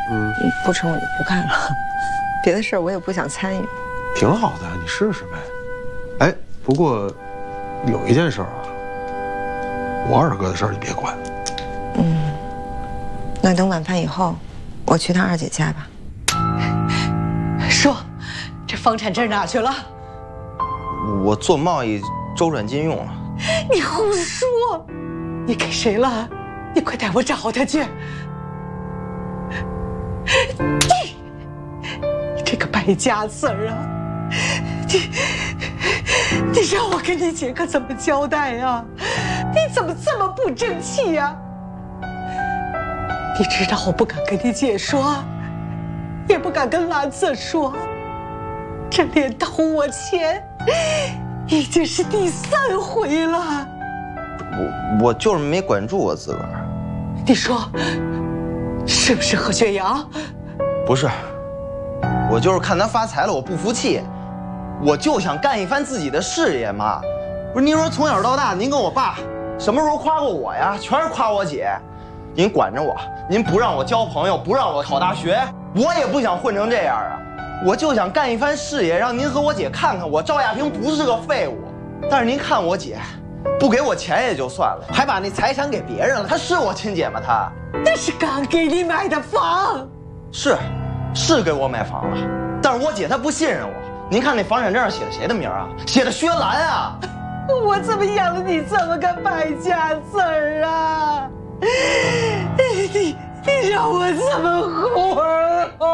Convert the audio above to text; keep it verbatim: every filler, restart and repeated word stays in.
嗯，不成我就不干了，别的事儿我也不想参与。 挺好的，你试试呗。哎，不过有一件事啊，我二哥的事儿你别管。 嗯，那等晚饭以后，我去趟二姐家吧。 说，这房产证哪去了？ 我做贸易周转金用了。 你胡说！你给谁了？你快带我找他去！你，你这个败家子儿啊！你，你让我跟你姐可怎么交代呀？你怎么这么不争气呀？你知道我不敢跟你姐说，也不敢跟兰子说，这连偷我钱已经是第三回了。 我我就是没管住我自个儿。 你说是不是何学阳？ 不是，我就是看他发财了，我不服气，我就想干一番自己的事业嘛。不是您说从小到大，您跟我爸什么时候夸过我呀？全是夸我姐。您管着我，您不让我交朋友，不让我考大学，我也不想混成这样啊。我就想干一番事业，让您和我姐看看我赵亚萍不是个废物。但是您看我姐，不给我钱也就算了，还把那财产给别人了。她是我亲姐吗？她那是刚给你买的房。 是，是给我买房了，但是我姐她不信任我。您看那房产证上写的谁的名啊？写的薛兰啊！ 我怎么养了你这么个败家子儿啊？你你让我怎么活啊？